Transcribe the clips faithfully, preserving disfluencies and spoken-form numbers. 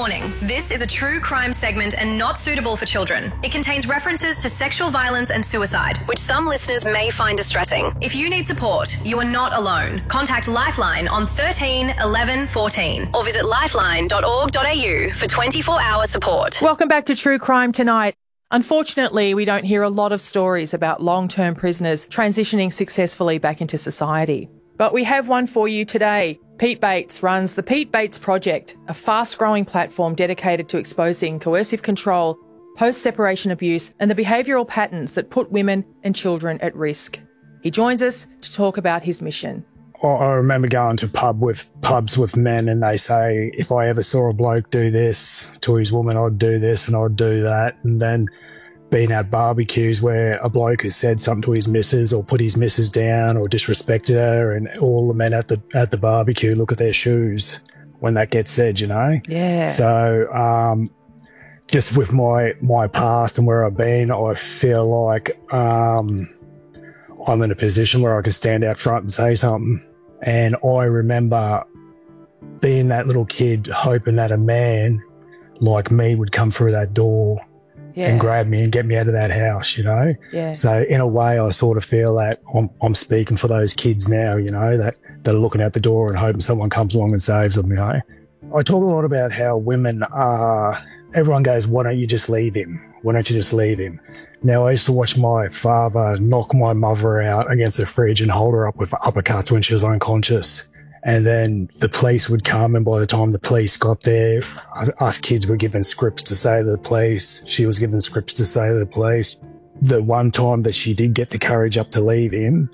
Warning, this is a true crime segment and not suitable for children. It contains references to sexual violence and suicide, which some listeners may find distressing. If you need support, you are not alone. Contact Lifeline on thirteen eleven fourteen or visit lifeline dot org dot a u for twenty-four hour support. Welcome back to True Crime Tonight. Unfortunately, we don't hear a lot of stories about long-term prisoners transitioning successfully back into society. But we have one for you today. Pete Bates runs the Pete Bates Project, a fast-growing platform dedicated to exposing coercive control, post-separation abuse, and the behavioural patterns that put women and children at risk. He joins us to talk about his mission. I remember going to pub with pubs with men, and they say, if I ever saw a bloke do this to his woman, I'd do this and I'd do that. And then being at barbecues where a bloke has said something to his missus or put his missus down or disrespected her, and all the men at the at the barbecue look at their shoes when that gets said, you know? Yeah. So um, just with my, my past and where I've been, I feel like um, I'm in a position where I can stand out front and say something. And I remember being that little kid hoping that a man like me would come through that door yeah. and grab me and get me out of that house, you know? Yeah. So in a way, I sort of feel that I'm, I'm speaking for those kids now, you know, that, that are looking out the door and hoping someone comes along and saves them, you know? I talk a lot about how women are, everyone goes, why don't you just leave him? Why don't you just leave him? Now, I used to watch my father knock my mother out against the fridge and hold her up with uppercuts when she was unconscious. And then the police would come, and by the time the police got there, us kids were given scripts to say to the police. She was given scripts to say to the police. The one time that she did get the courage up to leave him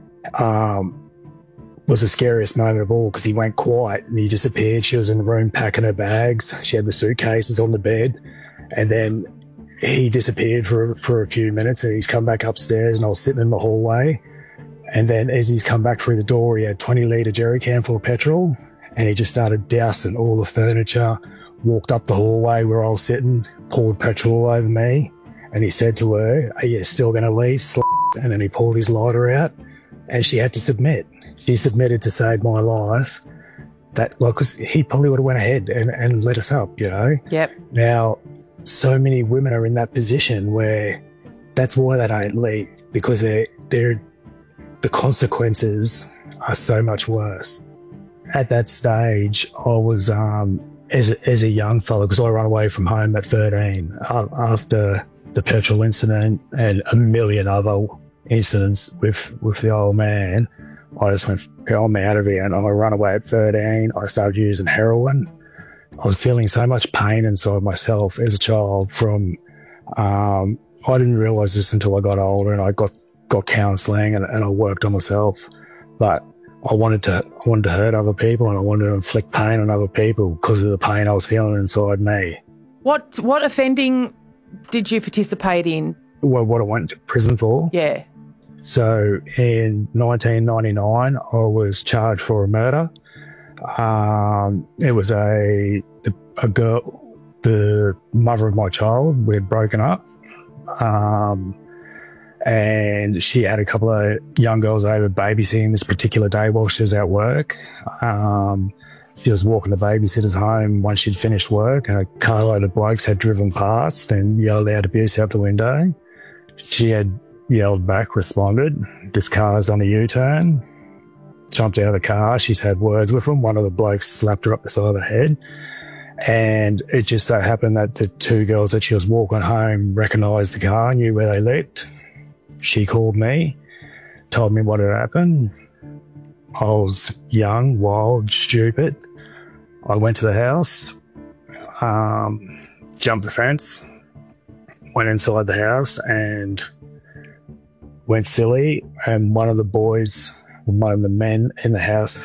um, was the scariest moment of all, because he went quiet and he disappeared. She was in the room packing her bags. She had the suitcases on the bed, and then he disappeared for, for a few minutes, and he's come back upstairs, and I was sitting in the hallway. And then as he's come back through the door, he had twenty litre jerry can full of petrol, and he just started dousing all the furniture, walked up the hallway where I was sitting, poured petrol all over me, and he said to her, are you still going to leave, sl-? And then he pulled his lighter out, and she had to submit. She submitted to save my life. That, like, 'cause he probably would have went ahead and, and let us up, you know? Yep. Now, so many women are in that position where that's why they don't leave, because they're, they're, the consequences are so much worse. At that stage, I was, um, as a, as a young fella, because I ran away from home at thirteen, uh, after the petrol incident and a million other incidents with, with the old man, I just went, I'm out of here. And I ran away at thirteen. I started using heroin. I was feeling so much pain inside myself as a child from, um, I didn't realise this until I got older, and I got got counselling and, and I worked on myself, but I wanted to I wanted to hurt other people, and I wanted to inflict pain on other people because of the pain I was feeling inside me. What what offending did you participate in? Well, what I went to prison for? Yeah. So in nineteen ninety-nine, I was charged for a murder. Um, it was a a girl, the mother of my child. We had broken up. Um, And she had a couple of young girls over babysitting this particular day while she was at work. Um, she was walking the babysitters home once she'd finished work, and a carload of blokes had driven past and yelled out abuse out the window. She had yelled back, responded. This car's done a U-turn, jumped out of the car. She's had words with them. One of the blokes slapped her up the side of the head. And it just so happened that the two girls that she was walking home recognised the car, knew where they lived. She called me, told me what had happened. I was young, wild, stupid. I went to the house, um, jumped the fence, went inside the house and went silly. And one of the boys, one of the men in the house